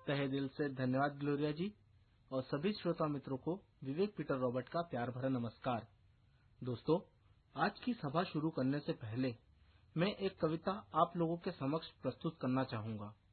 तहे दिल से धन्यवाद ग्लोरिया जी, और सभी श्रोता मित्रों को विवेक पीटर रॉबर्ट का प्यार भरा नमस्कार। दोस्तों, आज की सभा शुरू करने से पहले मैं एक कविता आप लोगों के समक्ष प्रस्तुत करना चाहूंगा।